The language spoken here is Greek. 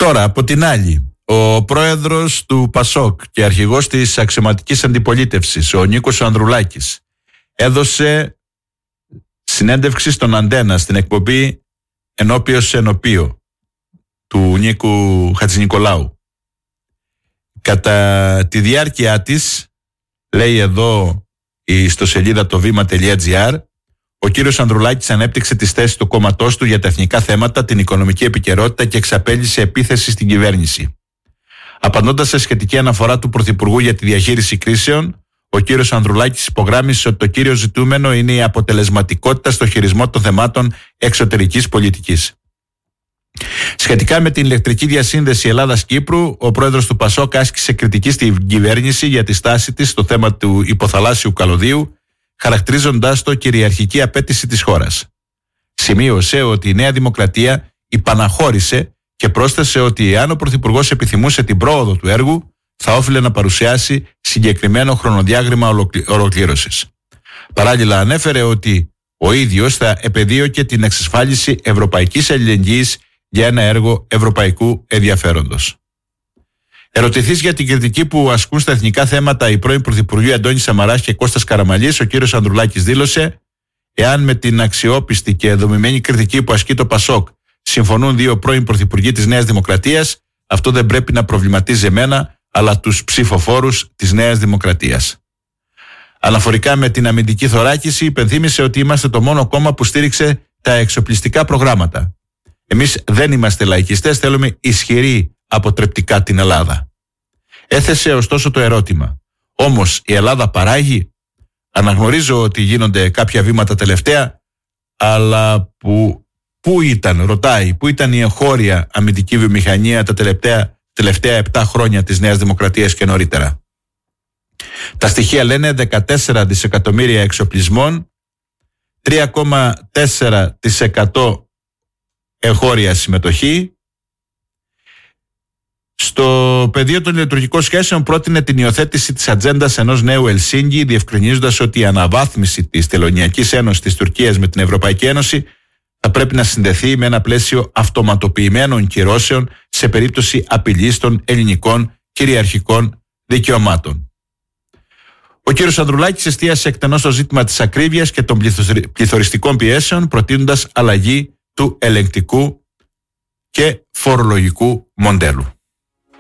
Τώρα, από την άλλη, ο πρόεδρος του ΠΑΣΟΚ και αρχηγός της αξιωματικής αντιπολίτευσης, ο Νίκος Ανδρουλάκης, έδωσε συνέντευξη στον Αντένα στην εκπομπή Ενώπιος Ενωπίο του Νίκου Χατζηνικολάου. Κατά τη διάρκεια της, λέει εδώ η ιστοσελίδα το βήμα.gr, ο κύριος Ανδρουλάκης ανέπτυξε τις θέσεις του κόμματός του για τα εθνικά θέματα, την οικονομική επικαιρότητα και εξαπέλυσε επίθεση στην κυβέρνηση. Απαντώντας σε σχετική αναφορά του Πρωθυπουργού για τη διαχείριση κρίσεων, ο κύριος Ανδρουλάκης υπογράμμισε ότι το κύριο ζητούμενο είναι η αποτελεσματικότητα στο χειρισμό των θεμάτων εξωτερικής πολιτικής. Σχετικά με την ηλεκτρική διασύνδεση Ελλάδας-Κύπρου, ο πρόεδρος του ΠΑΣΟΚ άσκησε κριτική στην κυβέρνηση για τη στάση της στο θέμα του υποθαλάσσιου καλωδίου, χαρακτηρίζοντας το κυριαρχική απέτηση της χώρας. Σημείωσε ότι η Νέα Δημοκρατία υπαναχώρησε και πρόσθεσε ότι αν ο Πρωθυπουργός επιθυμούσε την πρόοδο του έργου, θα όφιλε να παρουσιάσει συγκεκριμένο χρονοδιάγραμμα ολοκλήρωσης. Παράλληλα, ανέφερε ότι ο ίδιος θα επεδίωκε την εξασφάλιση ευρωπαϊκής αλληλεγγύης για ένα έργο ευρωπαϊκού ενδιαφέροντος. Ερωτηθείς για την κριτική που ασκούν στα εθνικά θέματα οι πρώην Πρωθυπουργοί Αντώνης Σαμαράς και Κώστας Καραμανλής, ο κύριος Ανδρουλάκης δήλωσε: εάν με την αξιόπιστη και δομημένη κριτική που ασκεί το ΠΑΣΟΚ συμφωνούν δύο πρώην Πρωθυπουργοί της Νέας Δημοκρατίας, αυτό δεν πρέπει να προβληματίζει εμένα, αλλά τους ψηφοφόρους της Νέας Δημοκρατίας. Αναφορικά με την αμυντική θωράκιση, υπενθύμησε ότι είμαστε το μόνο κόμμα που στήριξε τα εξοπλιστικά προγράμματα. Εμείς δεν είμαστε λαϊκιστές, θέλουμε ισχυρή αποτρεπτικά την Ελλάδα. Έθεσε ωστόσο το ερώτημα: όμως η Ελλάδα παράγει? Αναγνωρίζω ότι γίνονται κάποια βήματα τελευταία, αλλά πού ήταν η εγχώρια αμυντική βιομηχανία τα τελευταία 7 χρόνια της Νέας Δημοκρατίας και νωρίτερα? Τα στοιχεία λένε 14 δισεκατομμύρια εξοπλισμών, 3,4% εγχώρια συμμετοχή. Στο πεδίο των λειτουργικών σχέσεων πρότεινε την υιοθέτηση της ατζέντας ενός νέου Ελσίνκι, διευκρινίζοντας ότι η αναβάθμιση της Τελωνειακής Ένωσης της Τουρκίας με την Ευρωπαϊκή Ένωση θα πρέπει να συνδεθεί με ένα πλαίσιο αυτοματοποιημένων κυρώσεων σε περίπτωση απειλής των ελληνικών κυριαρχικών δικαιωμάτων. Ο κ. Ανδρουλάκης εστίασε εκτενώς στο ζήτημα της ακρίβειας και των πληθωριστικών πιέσεων, προτείνοντας αλλαγή του ελεγκτικού και φορολογικού μοντέλου.